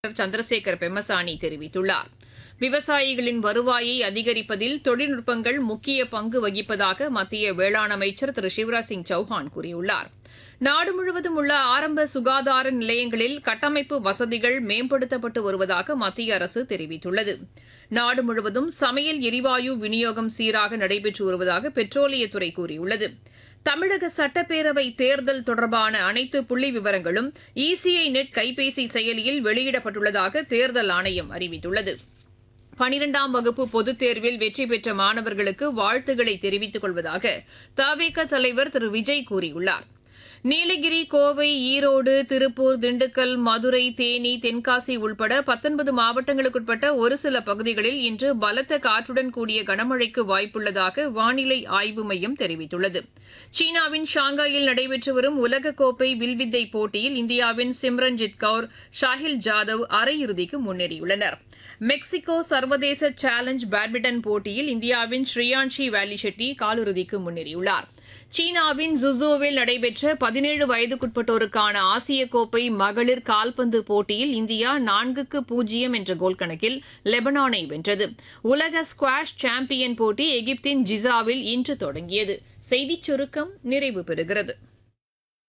சந்திரசேகர் பெம்மசானி தெரிவித்துள்ளார். விவசாயிகளின் வருவாயை அதிகரிப்பதில் தொழில்நுட்பங்கள் முக்கிய பங்கு வகிப்பதாக மத்திய வேளாண் அமைச்சர் திரு சிவராஜ் சிங் சௌஹான் கூறியுள்ளார். நாடு முழுவதும் உள்ள ஆரம்ப சுகாதார நிலையங்களில் கட்டமைப்பு வசதிகள் மேம்படுத்தப்பட்டு வருவதாக மத்திய அரசு தெரிவித்துள்ளது. நாடு முழுவதும் சமையல் எரிவாயு விநியோகம் சீராக நடைபெற்று வருவதாக பெட்ரோலியத்துறை கூறியுள்ளது. தமிழக சட்டப்பேரவை தேர்தல் தொடர்பான அனைத்து புள்ளி விவரங்களும் இசிஐ நெட் கைபேசி செயலியில் வெளியிடப்பட்டுள்ளதாக தேர்தல் ஆணையம் அறிவித்துள்ளது. 12ஆம் வகுப்பு பொதுத் தேர்வில் வெற்றி பெற்ற மாணவர்களுக்கு வாழ்த்துக்களை தெரிவித்துக் கொள்வதாக தவேக தலைவர் திரு விஜய் கூறியுள்ளார். நீலகிரி, கோவை, ஈரோடு, திருப்பூர், திண்டுக்கல், மதுரை, தேனி, தென்காசி உள்பட 19 மாவட்டங்களுக்குட்பட்ட ஒரு சில பகுதிகளில் இன்று பலத்த காற்றுடன் கூடிய கனமழைக்கு வாய்ப்புள்ளதாக வானிலை ஆய்வு மையம் தெரிவித்துள்ளது. சீனாவின் ஷாங்காயில் நடைபெற்று வரும் உலகக்கோப்பை வில்வித்தை போட்டியில் இந்தியாவின் சிம்ரன்ஜித் கவுர், ஷாஹில் ஜாதவ் அரையிறுதிக்கு முன்னேறியுள்ளனர். மெக்சிகோ சர்வதேச சேலஞ்ச் பேட்மிண்டன் போட்டியில் இந்தியாவின் ஸ்ரீயான்ஷி வேலிஷெட்டி காலிறுதிக்கு முன்னேறியுள்ளார். சீனாவின் ஜுசூவில் நடைபெற்ற 17 வயதுக்குட்பட்டோருக்கான ஆசிய கோப்பை மகளிர் கால்பந்து போட்டியில் இந்தியா 4-0 என்ற கோல் கணக்கில் லெபனானை வென்றது. உலக ஸ்குவாஷ் சாம்பியன் போட்டி எகிப்தின் ஜிசாவில் இன்று தொடங்கியது. செய்திச் சுருக்கம் நிறைவு பெறுகிறது.